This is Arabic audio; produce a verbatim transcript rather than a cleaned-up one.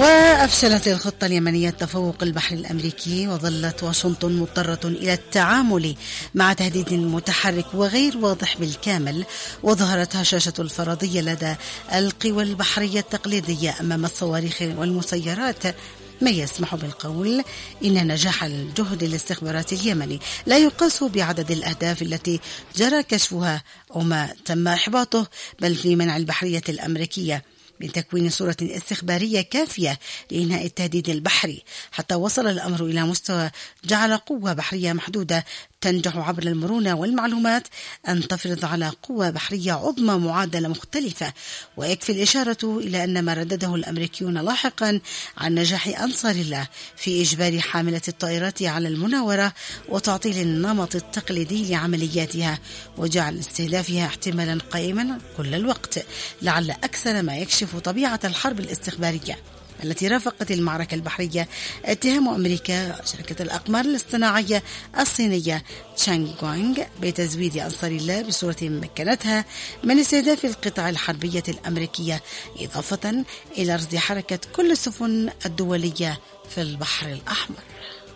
وأفشلت الخطة اليمنية تفوق البحر الأمريكي، وظلت واشنطن مضطرة إلى التعامل مع تهديد متحرك وغير واضح بالكامل، وظهرت هشاشة الفرضية لدى القوى البحرية التقليدية أمام الصواريخ والمسيرات، ما يسمح بالقول إن نجاح الجهد الاستخباراتي اليمني لا يقاس بعدد الأهداف التي جرى كشفها أو ما تم إحباطه، بل في منع البحرية الأمريكية من تكوين صورة استخبارية كافية لإنهاء التهديد البحري، حتى وصل الأمر إلى مستوى جعل قوة بحرية محدودة تنجح عبر المرونة والمعلومات أن تفرض على قوة بحرية عظمى معادلة مختلفة. ويكفي الإشارة إلى أن ما ردده الأمريكيون لاحقا عن نجاح أنصار الله في إجبار حاملة الطائرات على المناورة وتعطيل النمط التقليدي لعملياتها وجعل استهدافها احتمالا قائما كل الوقت، لعل أكثر ما يكشف طبيعة الحرب الاستخبارية التي رافقت المعركة البحرية اتهام أمريكا شركة الأقمار الاصطناعية الصينية تشانغوانغ بتزويد أنصار الله بصورة مكنتها من استهداف القطع الحربية الأمريكية، إضافة إلى رصد حركة كل السفن الدولية في البحر الأحمر.